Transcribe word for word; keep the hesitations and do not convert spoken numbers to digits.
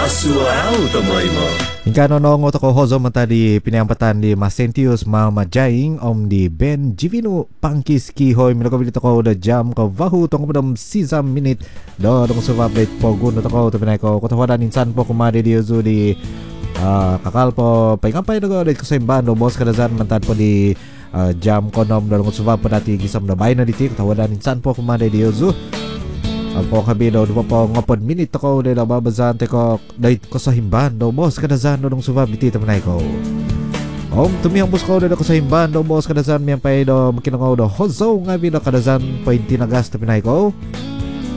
Masuao tomoy mo. Hingga nonong ko hozo mentadi pinayampatan di Masentius Mama Jaing om di Ben Jivinu Pangkis Kihoy minoko bilito ko da jam ko vahu tong padam sisam minute do dong survive pogun to ko to pinay ko ko tawadan insan po kumade di uzu di uh, kakal po paingampay do ko sa imbando bos kadazan mentad po di uh, jam konom do dong survive po dati gisam da bayna di ti tawadan insan po kumade di uzu po kami daw dupa po ngapon minute ko dahil babazante ko dahil ko sa himban daw boss kadazan daw nung subabiti tamanay ko om tumiyang bus ko dahil ko sa himban daw boss kadazan miyang pay daw makinang ko daw hozo nga bino kadazan po yung tinagas tamanay ko